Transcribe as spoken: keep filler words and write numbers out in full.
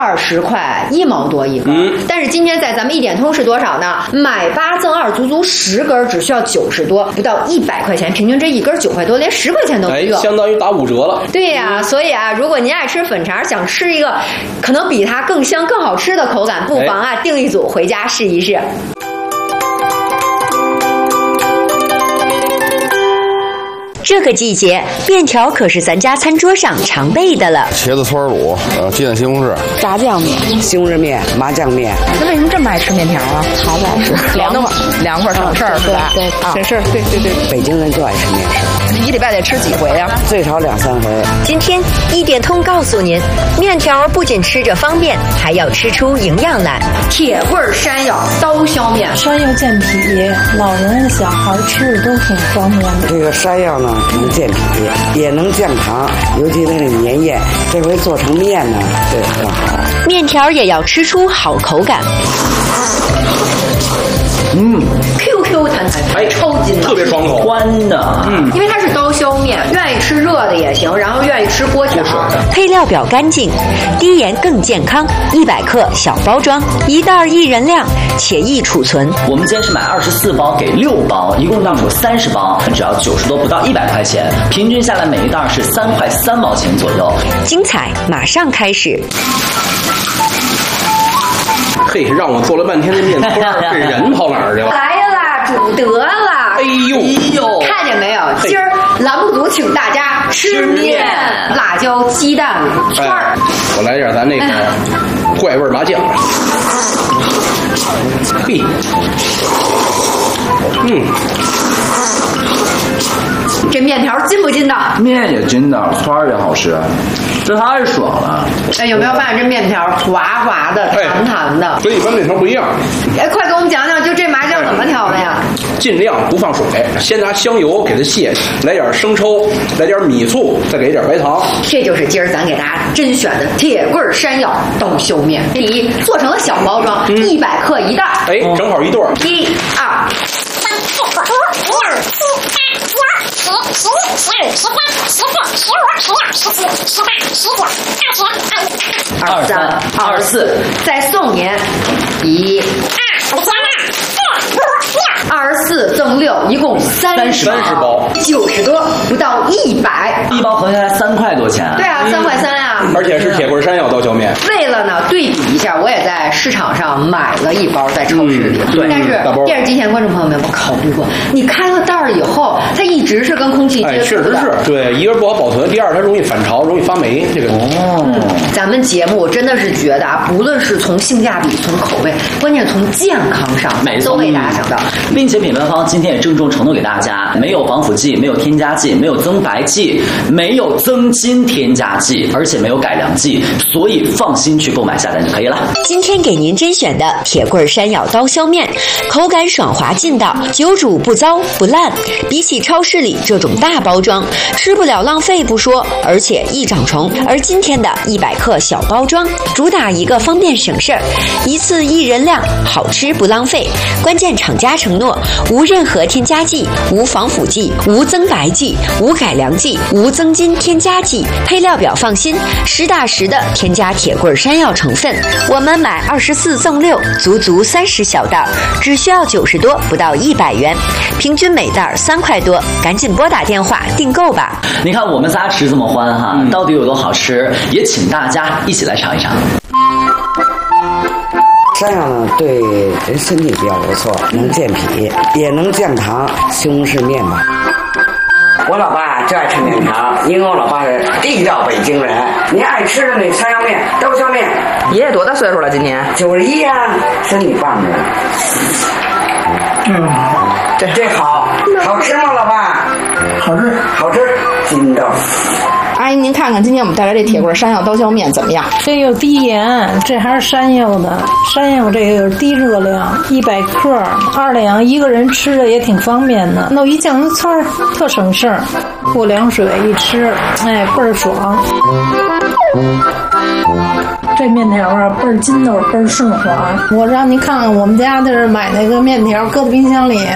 二十块一毛多一根，嗯，但是今天在咱们一点通是多少呢？买八赠二，足足十根，只需要九十多，不到一百块钱，平均这一根九块多，连十块钱都没有， 哎，相当于打五折了。 对呀、啊，所以啊，如果您爱吃粉肠，想吃一个可能比它更香、更好吃的口感，不妨啊订一组回家试一试。 这个季节，面条可是咱家餐桌上常备的了。 茄子串卤，呃，鸡蛋西红柿， 炸酱面、西红柿面、麻酱面。 那为什么这么爱吃面条啊？ 孩子爱吃， 凉快，凉快省事儿是吧？ 对， 省事儿，对对对。 北京人就爱吃面食， 一礼拜得吃几回呀、啊？ 最少两三回。 今天一点通告诉您，面条不仅吃着方便，还要吃出营养来。 铁棍山药刀削面， 山药健脾，老人小孩吃的都挺方便的。 这个山药呢，能健脾，也能降糖，尤其那个粘液，这回做成面呢，对，更好。 面条也要吃出好口感。 嗯 ，Q Q 弹弹， 哎， 超筋的， 特别爽口， 欢的。 嗯，因为它是刀削面，愿意吃热的也行，然后愿意吃锅条。 配料表干净，低盐更健康，一百克小包装，一袋一人量，且易储存。 我们今天是买二十四包给六包，一共当有三十包，只要九十多，不到一百块钱，平均下来每一袋是三块三毛钱左右。 精彩马上开始。 嘿，让我做了半天的面团，这人跑哪儿去了？ 来啦，煮得了！ 哎呦， 哎呦， 看见没有？今儿栏目组请大家吃面，辣椒鸡蛋串儿、哎。 我来点咱那个怪味麻酱。嘿，嗯。 这面条筋不筋道？ 面也筋道，串儿也好吃，这太爽了！ 哎，有没有发现这面条滑滑的、弹弹的？ 跟一般面条不一样。 哎，快给我们讲讲，就这麻酱怎么调的呀？ 尽量不放水，先拿香油给它卸，来点生抽，来点米醋，再给点白糖。 这就是今儿咱给大家甄选的铁棍山药刀削面。第一，做成了小包装，一百克一袋。 哎，正好一对儿。 一、二、三、四、五、六、七、八、九、十、十一、十二、十四、十五、十六、十七、十八、十九、二十、二三、二十四，再送您一、二、三、四、五、六，二十四赠六，一共三十三十包， 九十多，不到一百， 一包合下来三块多钱。 对啊，三块三呀。 而且是铁棍山药刀削面。 为了呢对比一下，我也在市场上买了一包，在超市里。 嗯、对， 但是电视机前观众朋友们，我考虑过，你开了袋儿以后，它一直是跟空气接触的。 哎，确实是。对，一个不好保存，第二它容易反潮，容易发霉。这个哦、嗯，咱们节目我真的是觉得啊，不论是从性价比、从口味，关键从健康上，都为大家想到。 并且品牌方今天也郑重承诺给大家，没有防腐剂，没有添加剂，没有增白剂，没有增筋添加剂，而且没有改良剂，所以放心去购买下单就可以了。 今天给您甄选的铁棍山药刀削面，口感爽滑劲道，久煮不糟不烂。比起超市里这种大包装，吃不了浪费不说，而且易长虫。而今天的一百克小包装，主打一个方便省事儿，一次一人量，好吃不浪费。关键厂家承诺无任何添加剂，无防腐剂，无增白剂，无改良剂，无增筋添加剂。配料表放心，实打实的添加铁棍山药成分。我们买二十四赠六，足足三十小袋，只需要九十多，不到一百元，平均每袋三块多。赶紧拨打电话订购吧！ 你看我们仨吃这么欢哈，嗯、到底有多好吃？也请大家一起来尝一尝。 山药呢，对人身体比较不错，能健脾，也能降糖。西红柿面吧。我老爸就爱吃面条，因为我老爸是地道北京人。您爱吃的那山药面、刀削面。 爷爷多大岁数了？今年九十一啊，身体棒着。嗯，这这好，好吃吗，老爸？ 好吃， 好吃，筋道。 阿姨，您看看今天我们带来这铁棍山药刀削面怎么样？ 这有低盐，这还是山药的，山药这个低热量，一百克二两，一个人吃的也挺方便的。弄一酱油串儿，特省事儿，过凉水一吃，哎，倍儿爽。这面条啊，倍儿筋道，倍儿顺滑。我让您看看我们家这是买那个面条，搁在冰箱里。